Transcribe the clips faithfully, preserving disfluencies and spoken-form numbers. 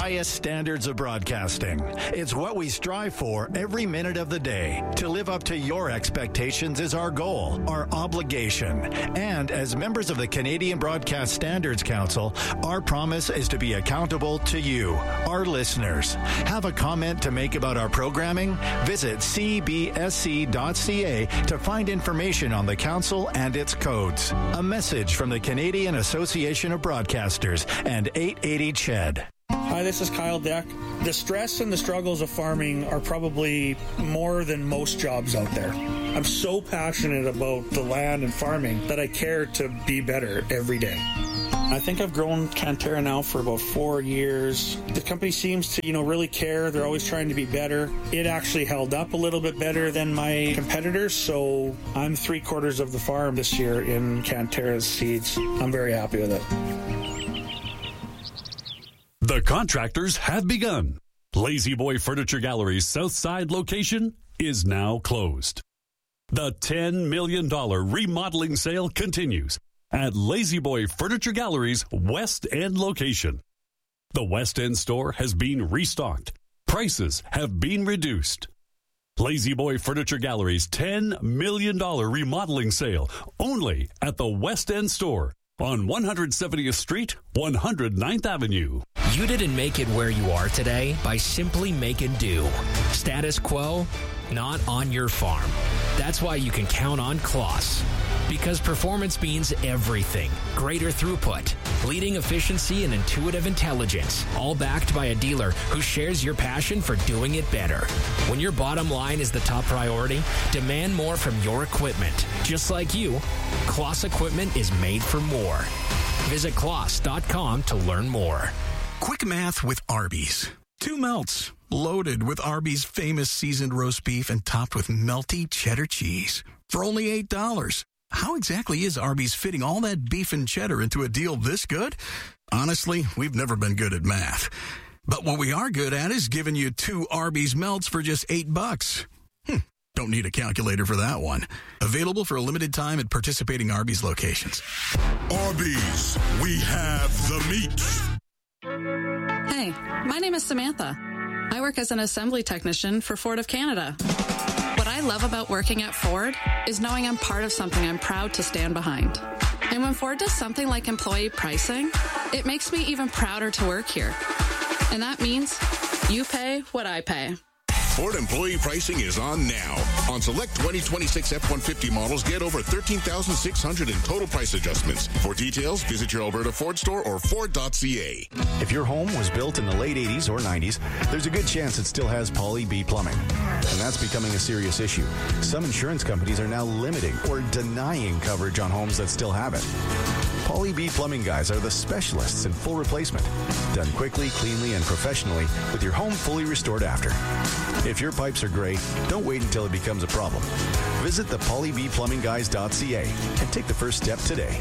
highest standards of broadcasting. It's what we strive for every minute of the day. To live up to your expectations is our goal, our obligation. And as members of the Canadian Broadcast Standards Council, our promise is to be accountable to you, our listeners. Have a comment to make about our programming? Visit c b s c dot c a to find information on the council and its codes. A message from the Canadian Association of Broadcasters and eight eighty C H E D. Hi, this is Kyle Deck. The stress and the struggles of farming are probably more than most jobs out there. I'm so passionate about the land and farming that I care to be better every day. I think I've grown Cantera now for about four years. The company seems to, you know, really care. They're always trying to be better. It actually held up a little bit better than my competitors, so I'm three quarters of the farm this year in Cantera's seeds. I'm very happy with it. The contractors have begun. Lazy Boy Furniture Gallery's Southside location is now closed. The ten million dollars remodeling sale continues at Lazy Boy Furniture Gallery's West End location. The West End store has been restocked. Prices have been reduced. Lazy Boy Furniture Gallery's ten million dollars remodeling sale only at the West End store on one hundred seventieth Street, one hundred ninth Avenue. You didn't make it where you are today by simply making do. Status quo, not on your farm. That's why you can count on Kloss. Because performance means everything. Greater throughput, leading efficiency, and intuitive intelligence. All backed by a dealer who shares your passion for doing it better. When your bottom line is the top priority, demand more from your equipment. Just like you, Kloss equipment is made for more. Visit kloss dot com to learn more. Quick math with Arby's. Two melts, loaded with Arby's famous seasoned roast beef and topped with melty cheddar cheese. For only eight dollars. How exactly is Arby's fitting all that beef and cheddar into a deal this good? Honestly, we've never been good at math. But what we are good at is giving you two Arby's melts for just eight bucks. Hmm, don't need a calculator for that one. Available for a limited time at participating Arby's locations. Arby's, we have the meat. Hey, my name is Samantha. I work as an assembly technician for Ford of Canada. What I love about working at Ford is knowing I'm part of something I'm proud to stand behind. And when Ford does something like employee pricing, it makes me even prouder to work here. And that means you pay what I pay. Ford employee pricing is on now. On select twenty twenty-six F one fifty models, get over thirteen thousand six hundred in total price adjustments. For details, visit your Alberta Ford store or Ford dot c a. If your home was built in the late eighties or nineties, there's a good chance it still has Poly B plumbing. And that's becoming a serious issue. Some insurance companies are now limiting or denying coverage on homes that still have it. Poly B Plumbing Guys are the specialists in full replacement. Done quickly, cleanly, and professionally with your home fully restored after. If your pipes are gray, don't wait until it becomes a problem. Visit the poly b plumbing guys dot c a and take the first step today.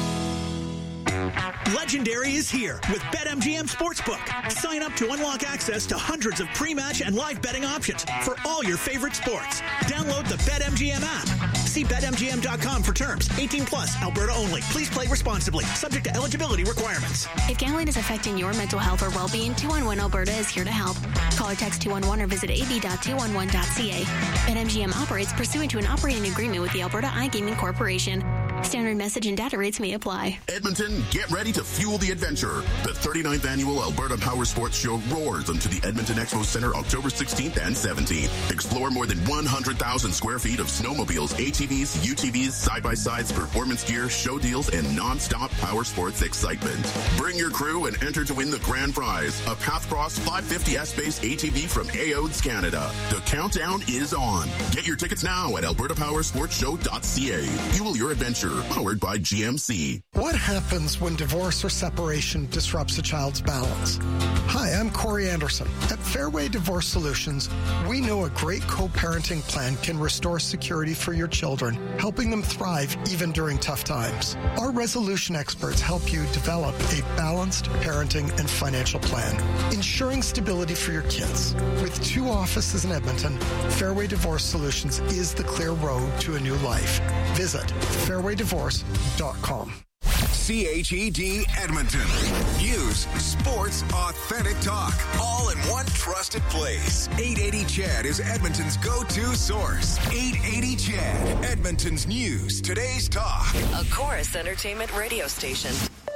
Legendary is here with BetMGM Sportsbook. Sign up to unlock access to hundreds of pre-match and live betting options for all your favorite sports. Download the BetMGM app. See bet M G M dot com for terms. eighteen plus, Alberta only. Please play responsibly. Subject to eligibility requirements. If gambling is affecting your mental health or well-being, two one one Alberta is here to help. Call or text two one one or visit a b dot two one one dot c a. BetMGM operates pursuant to an operating agreement with the Alberta iGaming Corporation. Standard message and data rates may apply. Edmonton, get ready to fuel the adventure. The thirty-ninth Annual Alberta Power Sports Show roars into the Edmonton Expo Center October sixteenth and seventeenth. Explore more than one hundred thousand square feet of snowmobiles, A T Vs, U T Vs, side-by-sides, performance gear, show deals, and non-stop power sports excitement. Bring your crew and enter to win the grand prize, a Pathcross five fifty S-based A T V from A O D S Canada. The countdown is on. Get your tickets now at alberta power sports show dot c a. Fuel your adventure. Powered by G M C. What happens when divorce or separation disrupts a child's balance? Hi, I'm Corey Anderson. At Fairway Divorce Solutions, we know a great co-parenting plan can restore security for your children, helping them thrive even during tough times. Our resolution experts help you develop a balanced parenting and financial plan, ensuring stability for your kids. With two offices in Edmonton, Fairway Divorce Solutions is the clear road to a new life. Visit fairway divorce dot com. C H E D Edmonton. News, sports, authentic talk, all in one trusted place. eight eighty C H E D is Edmonton's go-to source. eight eighty C H E D, Edmonton's news, today's talk. A Chorus Entertainment radio station.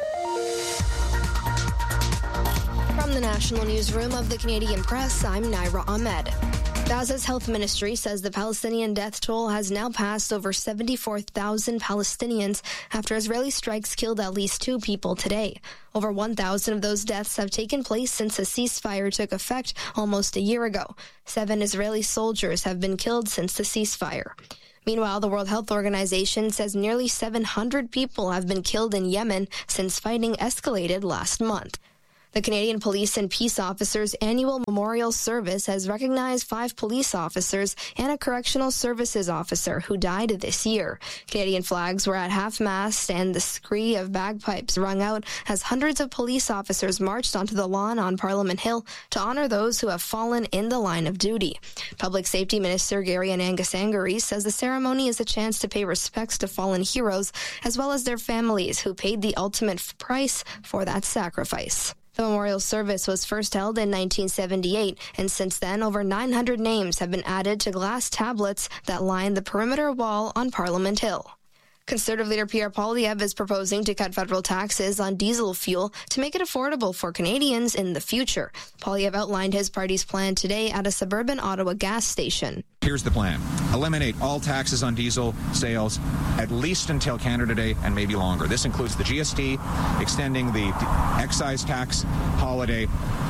From the National Newsroom of the Canadian Press, I'm Naira Ahmed. Gaza's health ministry says the Palestinian death toll has now passed over seventy-four thousand Palestinians after Israeli strikes killed at least two people today. Over one thousand of those deaths have taken place since a ceasefire took effect almost a year ago. Seven Israeli soldiers have been killed since the ceasefire. Meanwhile, the World Health Organization says nearly seven hundred people have been killed in Yemen since fighting escalated last month. The Canadian Police and Peace Officers Annual Memorial Service has recognized five police officers and a correctional services officer who died this year. Canadian flags were at half-mast and the scree of bagpipes rung out as hundreds of police officers marched onto the lawn on Parliament Hill to honor those who have fallen in the line of duty. Public Safety Minister Gary Anangasangari says the ceremony is a chance to pay respects to fallen heroes as well as their families who paid the ultimate price for that sacrifice. The memorial service was first held in nineteen seventy-eight, and since then, over nine hundred names have been added to glass tablets that line the perimeter wall on Parliament Hill. Conservative leader Pierre Poilievre is proposing to cut federal taxes on diesel fuel to make it affordable for Canadians in the future. Poilievre outlined his party's plan today at a suburban Ottawa gas station. Here's the plan. Eliminate all taxes on diesel sales, at least until Canada Day and maybe longer. This includes the G S T, extending the excise tax holiday,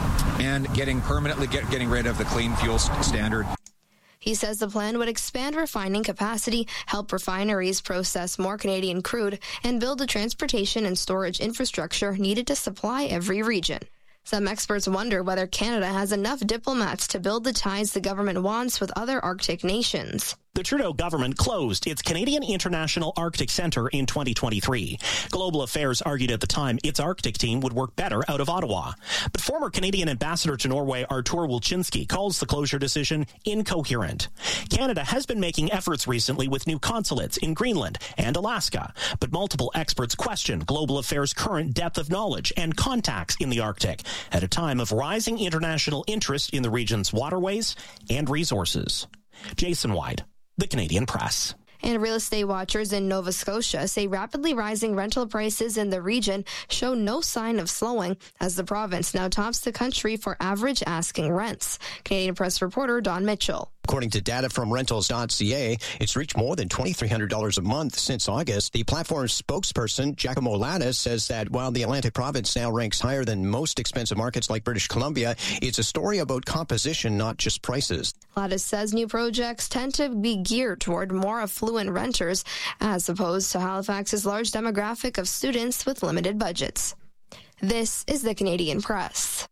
and getting permanently get, getting rid of the clean fuel standard. He says the plan would expand refining capacity, help refineries process more Canadian crude, and build the transportation and storage infrastructure needed to supply every region. Some experts wonder whether Canada has enough diplomats to build the ties the government wants with other Arctic nations. The Trudeau government closed its Canadian International Arctic Centre in twenty twenty-three. Global Affairs argued at the time its Arctic team would work better out of Ottawa. But former Canadian ambassador to Norway Artur Wilczynski calls the closure decision incoherent. Canada has been making efforts recently with new consulates in Greenland and Alaska, but multiple experts question Global Affairs' current depth of knowledge and contacts in the Arctic at a time of rising international interest in the region's waterways and resources. Jason White, The Canadian Press. And real estate watchers in Nova Scotia say rapidly rising rental prices in the region show no sign of slowing as the province now tops the country for average asking rents. Canadian Press reporter Don Mitchell. According to data from rentals dot c a, it's reached more than twenty-three hundred dollars a month since August. The platform's spokesperson, Giacomo Latta, says that while the Atlantic province now ranks higher than most expensive markets like British Columbia, it's a story about composition, not just prices. Latta says new projects tend to be geared toward more affluent renters, as opposed to Halifax's large demographic of students with limited budgets. This is the Canadian Press.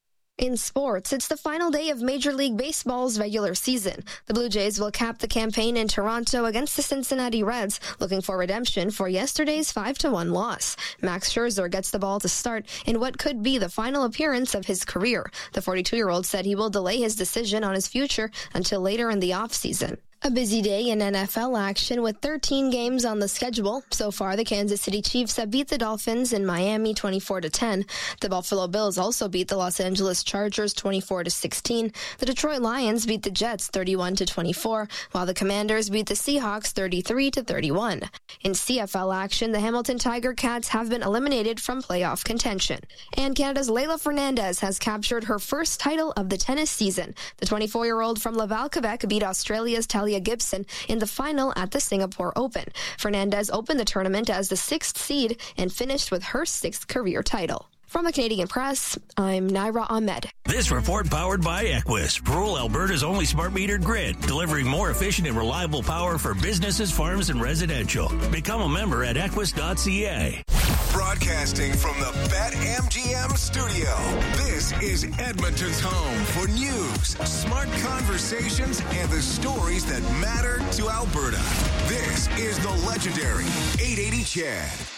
In sports, it's the final day of Major League Baseball's regular season. The Blue Jays will cap the campaign in Toronto against the Cincinnati Reds, looking for redemption for yesterday's five to one loss. Max Scherzer gets the ball to start in what could be the final appearance of his career. The forty-two-year-old said he will delay his decision on his future until later in the offseason. A busy day in N F L action with thirteen games on the schedule. So far, the Kansas City Chiefs have beat the Dolphins in Miami twenty-four to ten. The Buffalo Bills also beat the Los Angeles Chargers twenty-four to sixteen. The Detroit Lions beat the Jets thirty-one to twenty-four, while the Commanders beat the Seahawks thirty-three to thirty-one. In C F L action, the Hamilton Tiger Cats have been eliminated from playoff contention. And Canada's Leylah Fernandez has captured her first title of the tennis season. The twenty-four-year-old from Laval, Quebec beat Australia's Talia Gibson in the final at the Singapore Open. Fernandez opened the tournament as the sixth seed and finished with her sixth career title. From the Canadian Press, I'm Naira Ahmed. This report powered by Equus, rural Alberta's only smart metered grid, delivering more efficient and reliable power for businesses, farms, and residential. Become a member at equus dot c a. Broadcasting from the BetMGM studio, this is Edmonton's home for news, smart conversations, and the stories that matter to Alberta. This is the legendary eight eighty C H E D.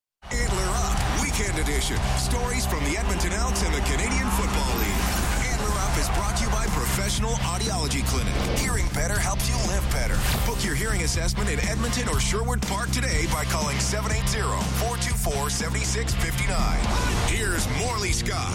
Antler Up Weekend Edition. Stories from the Edmonton Elks and the Canadian Football League. Antler Up is brought to you by Professional Audiology Clinic. Hearing better helps you live better. Book your hearing assessment in Edmonton or Sherwood Park today by calling seven eight zero, four two four, seven six five nine. Here's Morley Scott.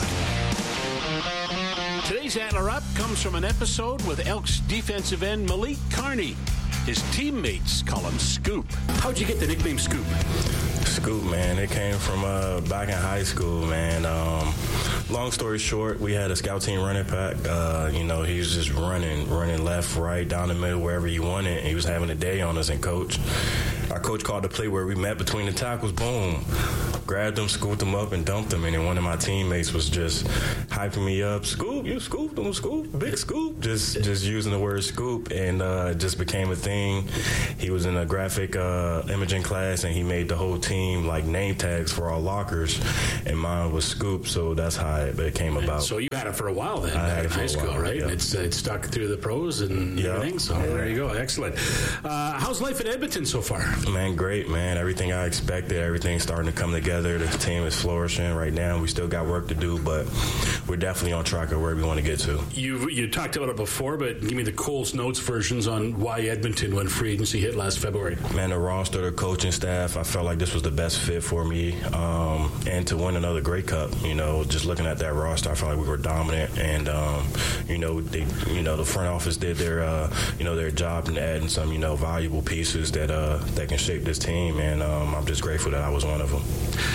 Today's Antler Up comes from an episode with Elks defensive end Malik Carney. His teammates call him Scoop. How'd you get the nickname Scoop? Scoop, man. It came from uh, back in high school, man. Um, long story short, we had a scout team running back. Uh, you know, he was just running, running left, right, down the middle, wherever he wanted. He was having a day on us, and coach, our coach called the play where we met between the tackles. Boom. Grabbed him, scooped him up, and dumped him. And then one of my teammates was just hyping me up. Scoop, you scooped him, scoop, big scoop. Just just using the word scoop, and uh, it just became a thing. He was in a graphic uh, imaging class, and he made the whole team like name tags for our lockers, and mine was Scoop, so that's how it came about. So you had it for a while then, I back in high school, while, right? Yeah. It's uh, it stuck through the pros and yeah. everything, so yeah. There you go. Excellent. Uh, how's life in Edmonton so far? Man, great, man. Everything I expected, everything's starting to come together. The team is flourishing right now. We still got work to do, but we're definitely on track of where we want to get to. You you talked about it before, but give me the Coles Notes versions on why Edmonton went free agency hit last February. Man, the roster, the coaching staff, I felt like this was the best fit for me, um, and to win another Grey Cup. You know, just looking at that roster, I felt like we were dominant, and um, you know, they, you know, the front office did their, uh, you know, their job in adding some, you know, valuable pieces that uh, that can shape this team, and um, I'm just grateful that I was one of them.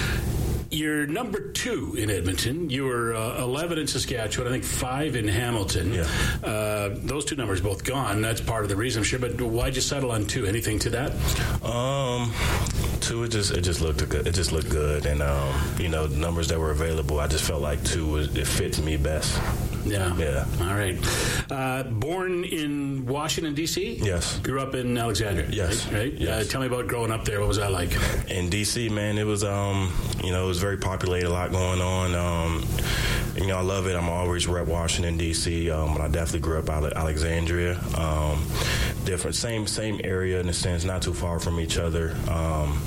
You're number two in Edmonton. You were uh, eleven in Saskatchewan, I think five in Hamilton. Yeah. Uh, those two numbers both gone. That's part of the reason, I'm sure. But why'd you settle on two? Anything to that? Um, two. It just it just looked good. It just looked good, and um, you know, the numbers that were available, I just felt like two was it fits me best. Yeah. Yeah. All right. Uh, born in Washington, D C? Yes. Grew up in Alexandria? Yes. Right? right? Yes. Uh, tell me about growing up there. What was that like? In D C, man, it was, um, you know, it was very populated, a lot going on. Um, you know, I love it. I'm always rep Washington, D C, um, but I definitely grew up out of Alexandria. Um, different, same same area in a sense, not too far from each other. Um,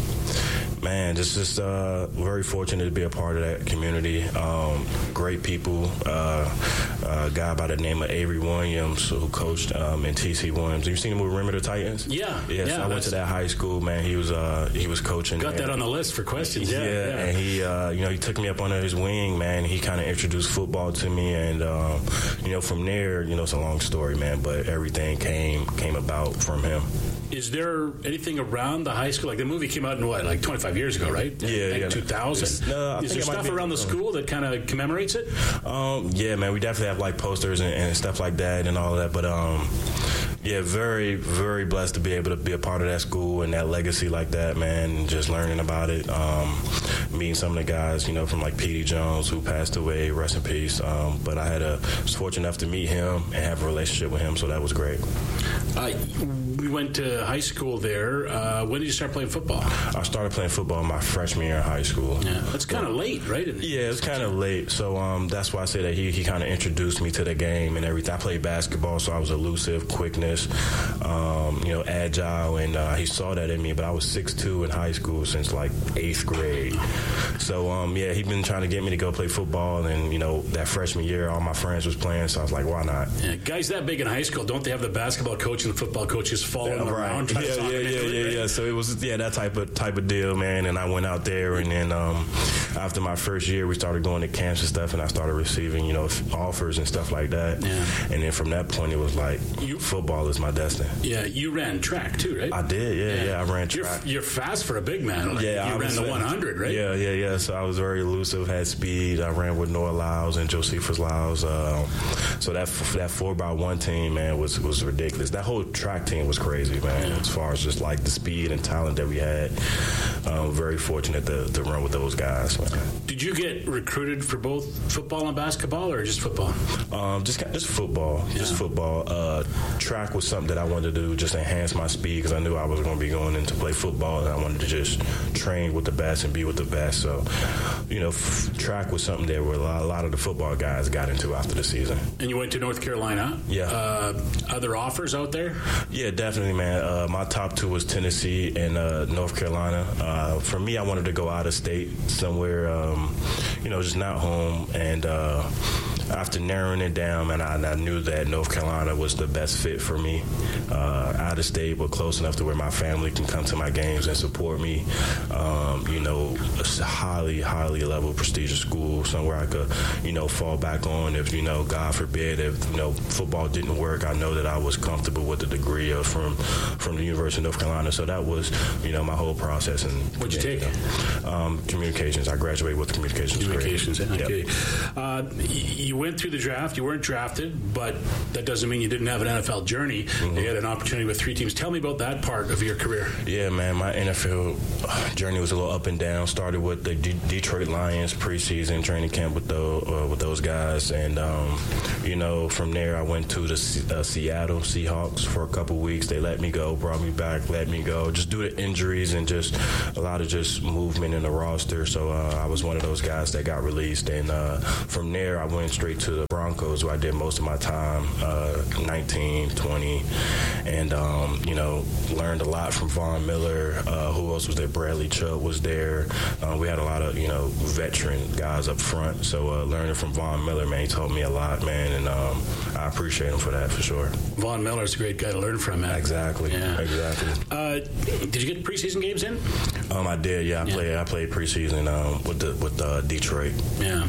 Man, just just uh, very fortunate to be a part of that community. Um, great people. Uh, a guy by the name of Avery Williams, who coached um, in T C Williams. You seen him with Perimeter Titans? Yeah. Yes, yeah, I went to that high school. Man, he was uh, he was coaching. Got there. that on the list for questions. Yeah, yeah, yeah. and he uh, you know he took me up under his wing, man. He kind of introduced football to me, and um, you know from there, you know it's a long story, man, but everything came came about from him. Is there anything around the high school? Like the movie came out in what, like twenty-five years ago, right? Yeah, like yeah. two thousand. No, Is there stuff around the school that kind of commemorates it? Um, yeah, man, we definitely have like posters and, and stuff like that and all that. But um, yeah, very, very blessed to be able to be a part of that school and that legacy like that, man. And just learning about it, um, meeting some of the guys, you know, from like Petey Jones, who passed away, rest in peace. Um, but I had a was fortunate enough to meet him and have a relationship with him, so that was great. Uh, we went to high school there. Uh, when did you start playing football? I started playing football my freshman year in high school. Yeah, that's kind of late, right? Yeah, it's kind of late. So um, that's why I say that he, he kind of introduced me to the game and everything. I played basketball, so I was elusive, quickness, um, you know, agile, and uh, he saw that in me. But I was six two in high school since like eighth grade. So um, yeah, he'd been trying to get me to go play football, and you know, that freshman year, all my friends was playing, so I was like, why not? Yeah, guys that big in high school, don't they have the basketball coach and the football coaches following yeah, them right. around? Yeah, yeah, yeah, yeah, right? yeah. So it was yeah that type of type of deal, man. And I went out there, and then um, after my first year, we started going to camps and stuff, and I started receiving, you know, offers and stuff like that. Yeah. And then from that point, it was like, you, football is my destiny. Yeah, you ran track too, right? I did, yeah, yeah. yeah I ran you're, track. You're fast for a big man. Like, yeah, you I ran the one hundred, right? Yeah, yeah, yeah. So I was very elusive, had speed. I ran with Noah Lyles and Josephus Lyles. Uh, so that that four by one team, man, was was ridiculous. That whole track team was crazy, man. Yeah. As far as just like the speed and talent that we had, um, very fortunate to, to run with those guys, man. Did you get recruited for both football and basketball, or just football? Um, just just football, yeah. just football. Uh, track was something that I wanted to do, just enhance my speed, because I knew I was going to be going in to play football, and I wanted to just train with the best and be with the best. So, you know, f- track was something that a lot, a lot of the football guys got into after the season. And you went to North Carolina. Yeah. Uh, other offers out there? Yeah, definitely, man. Uh, my top two was Tennessee and uh, North Carolina. Uh, for me, I wanted to go out of state somewhere, um, you know, just not home. And uh, after narrowing it down, man, I, I knew that North Carolina was the best fit for me. Uh, out of state, but close enough to where my family can come to my games and support me. Um, you know, a highly, highly level prestigious school, somewhere I could, you know, fall back on if, you know, God forbid, if, you know, football didn't work. I know that I was comfortable with the degree of from from the University of North Carolina. So that was, you know, my whole process. And what'd you yeah, take? You know, um, communications. I graduated with communications. Communications. Okay. Yep. Uh, you went through the draft. You weren't drafted, but that doesn't mean you didn't have an N F L journey. Mm-hmm. You had an opportunity with three teams. Tell me about that part of your career. Yeah, man, my N F L journey was a little up and down. Started with the D- Detroit Lions preseason training camp with those uh, with those guys, and um, you know, from there I went to the C- uh, Seattle Seahawks for a couple weeks. They let me go, brought me back, let me go, just due to injuries and just a lot of just movement in the roster. So uh, I was one of those guys that got released, and uh, from there I went straight to the Broncos, where I did most of my time, uh, nineteen, twenty, and um, you know, learned a lot from Von Miller. Uh, who else was there? Bradley Chubb was there. Uh, we had a lot of, you know, veteran guys up front. So uh, learning from Von Miller, man, he taught me a lot, man, and um, I appreciate him for that, for sure. Von Miller's a great guy to learn from, man. Exactly. Yeah. Exactly. Uh, did you get preseason games in? Um, I did. Yeah, I yeah. played. I played preseason um, with the with uh, Detroit. Yeah.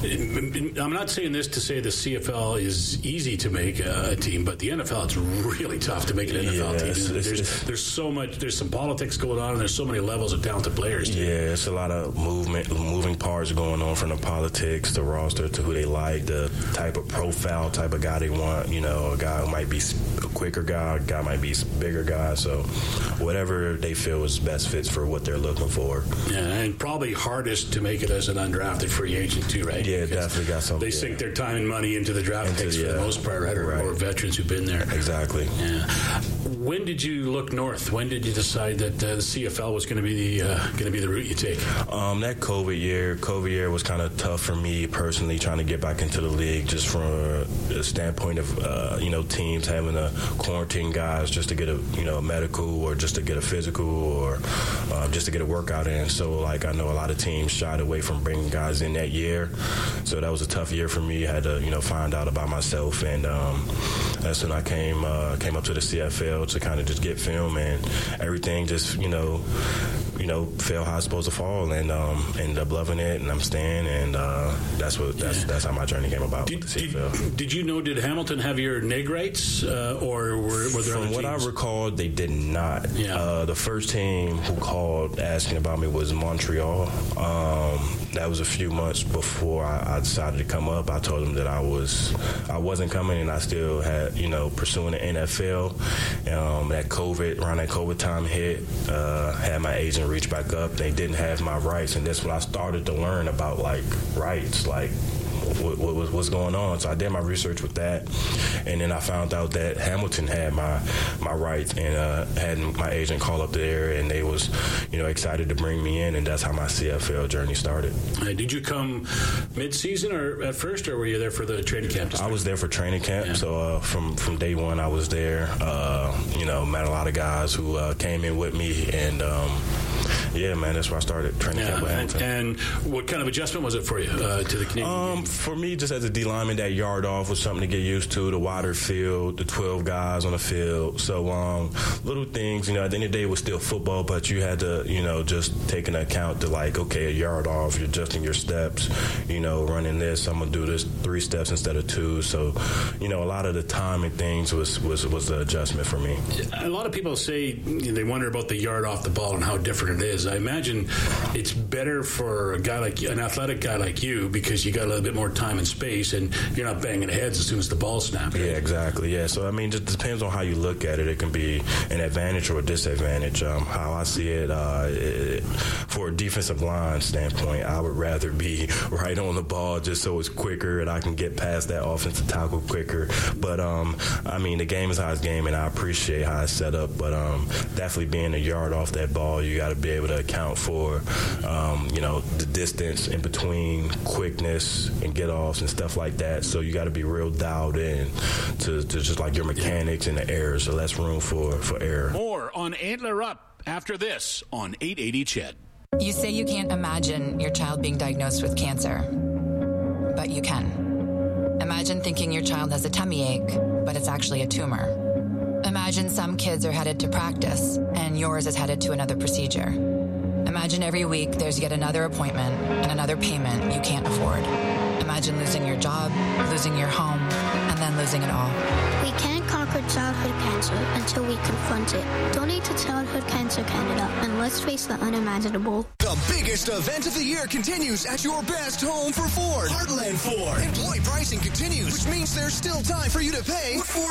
I'm not saying this to say the C F L is easy to make a, a team, but the N F L, it's really tough to make an N F L yeah, team. It's, there's, it's, there's so much. There's some politics going on, and there's so many levels of talented players. Too. Yeah, it's a lot of movement, moving parts going on, from the politics, the roster, to who they like, the type of profile, type of guy they want. You know, a guy who might be a quicker guy, a guy might be a bigger guy. So whatever they feel is best fits for what they're looking for. Yeah, and probably hardest to make it as an undrafted free agent too, right? Yeah, because definitely got something. They yeah. sink their time and money into the draft into, picks for yeah. the most part, right? Or, right? Or veterans who've been there. Exactly. Yeah. When did you look north? When did you decide that uh, the C F L was going to be the uh, going to be the route you take? Um, that COVID year, COVID year was kind of tough for me personally, trying to get back into the league, just from a standpoint of uh, you know, teams having to quarantine guys just to get a you know a medical, or just to get a physical, or uh, just to get a workout in. So like I know a lot of teams shied away from bringing guys in that year. So that was a tough year for me. I had to you know find out about myself, and um, that's when I came uh, came up to the C F L to kind of just get film, and everything just you know you know fell how it's supposed to fall, and um, ended up loving it, and I'm staying, and uh, that's what that's yeah. that's how my journey came about did, with the C F L. Did, did you know? Did Hamilton have your neg rights, uh, or were, were there? From what teams? I recall, they did not. Yeah. Uh, the first team who called asking about me was Montreal. Um, that was a few months before I, I decided to come up. I told them that I was I wasn't coming, and I still had you know pursuing the N F L. Um, that COVID around that COVID time hit, uh, had my agent reach back up. They didn't have my rights, and that's when I started to learn about like rights, like. What, what was what's going on? So I did my research with that, and then I found out that Hamilton had my my rights, and uh, had my agent call up there, and they was you know excited to bring me in, and that's how my C F L journey started. Uh, did you come mid-season or at first, or were you there for the training camp? I was there for training camp, yeah. so uh, from from day one I was there. Uh, you know, met a lot of guys who uh, came in with me, and. Um, Yeah, man, that's where I started training yeah, camp with Hamilton. And, and what kind of adjustment was it for you uh, to the Canadian um, game? For me, just as a D lineman, that yard off was something to get used to. The wider field, the twelve guys on the field. So um, little things, you know, at the end of the day, it was still football, but you had to, you know, just take into account to like, okay, a yard off, you're adjusting your steps, you know, running this, I'm going to do this three steps instead of two. So, you know, a lot of the time and things was, was, was the adjustment for me. A lot of people say you know, they wonder about the yard off the ball and how different it is. I imagine it's better for a guy like you, an athletic guy like you, because you got a little bit more time and space, and you're not banging heads as soon as the ball snaps. Yeah, exactly. Yeah, so I mean, it depends on how you look at it. It can be an advantage or a disadvantage. Um, how I see it, uh, it, for a defensive line standpoint, I would rather be right on the ball just so it's quicker and I can get past that offensive tackle quicker. But um, I mean, the game is how it's game, and I appreciate how it's set up. But um, definitely being a yard off that ball, you got to be able to account for, um, you know, the distance in between quickness and get-offs and stuff like that. So you got to be real dialed in to, to just like your mechanics and the errors. So less room for, for error. More on Antler Up after this on eight eighty C H E D. You say you can't imagine your child being diagnosed with cancer, but you can. Imagine thinking your child has a tummy ache, but it's actually a tumor. Imagine some kids are headed to practice, and yours is headed to another procedure. Imagine every week there's yet another appointment and another payment you can't afford. Imagine losing your job, losing your home, and then losing it all. We can't conquer childhood cancer until we confront it. Donate to Childhood Cancer Canada, and let's face the unimaginable. The biggest event of the year continues at your best home for Ford. Heartland Ford. Employee pricing continues, which means there's still time for you to pay what Ford